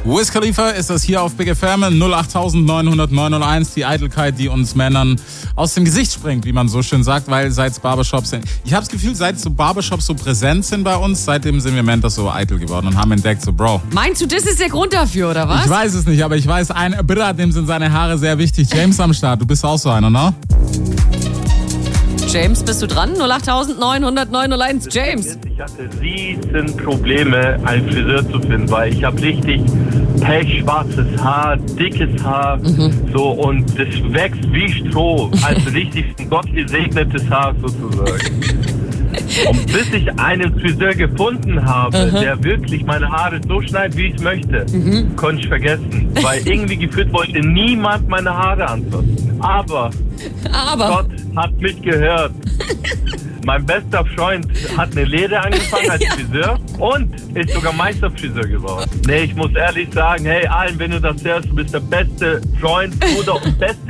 Wiz Khalifa ist das hier auf Big FM 08900 die Eitelkeit, die uns Männern aus dem Gesicht springt, wie man so schön sagt, weil seit Barbershops sind. Ich habe das Gefühl, seit so Barbershops so präsent sind bei uns, seitdem sind wir Männer so eitel geworden und haben entdeckt, so Bro. Meinst du, das ist der Grund dafür, oder was? Ich weiß es nicht, aber ich weiß, ein Bruder, dem sind seine Haare sehr wichtig. James am Start, du bist auch so einer, ne? James, bist du dran? 08900 James. Ich hatte riesen Probleme, einen Friseur zu finden, weil ich habe richtig pechschwarzes Haar, dickes Haar, so, und das wächst wie Stroh, also richtig ein gottgesegnetes Haar sozusagen. Und bis ich einen Friseur gefunden habe, der wirklich meine Haare so schneidet, wie ich möchte, konnte ich vergessen. Weil irgendwie gefühlt wollte niemand meine Haare anfassen. Aber Gott hat mich gehört. Mein bester Freund hat eine Lehre angefangen als Friseur und ist sogar Meisterfriseur geworden. Nee, ich muss ehrlich sagen, hey, allen, wenn du das hörst, du bist der beste Freund, Bruder und beste